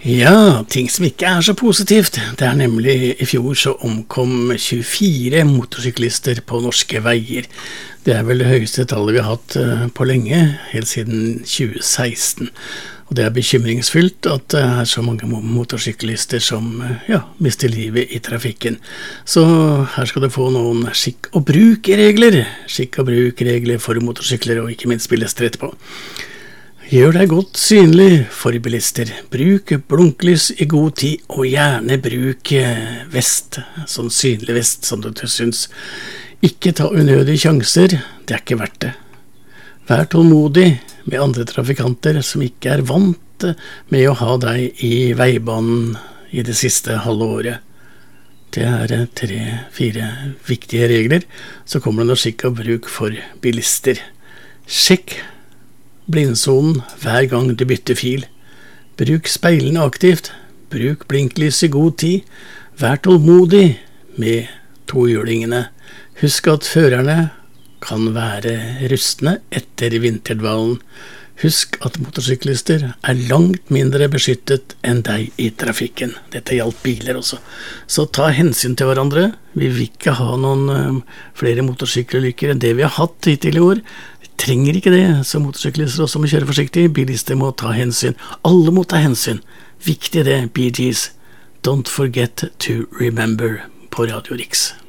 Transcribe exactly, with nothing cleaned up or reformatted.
Ja, ting som ikke er så positivt. Det er nemlig i fjor så omkom tjuefire motorsyklister på norske veier. Det er vel det høyeste tallet vi har hatt på lenge, helt siden tjue seksten. Og det er bekymringsfullt at det er så mange motorsyklister som ja, mister livet i trafikken. Så her skal du få noen skikk- og bruk-regler. Skikk- og bruk-regler for motorsykler og ikke minst bilister etterpå. Gjør deg godt synlig for bilister. Bruk blunklys i god tid, og gjerne bruk vest, sånn synlig vest som du syns. Ikke ta unødige sjanser, det er ikke verdt det. Vær tålmodig med andre trafikanter som ikke er vant med å ha deg i veibanen i det siste halve året. Det er tre-fire viktige regler, så kommer det noe skikk og bruk for bilister. Sjekk blindsonen hver gang du bytter fil. Bruk speilene aktivt. Bruk blinklys i god tid. Vær tålmodig med tohjulingene. Husk at førerne kan være rustne etter vinterdvalen. Husk at motorsyklister er langt mindre beskyttet enn deg i trafikken. Dette gjaldt biler også. Så ta hensyn til hverandre. Vi vil ikke ha noen uh, flere motorsykkelulykker enn det vi har hatt hittil i år. Trenger ikke det, så motorsyklister også må kjøre forsiktig. Bilister må ta hensyn. Alle må ta hensyn. Viktig det, Bee Gees. Don't forget to remember på Radio Riks.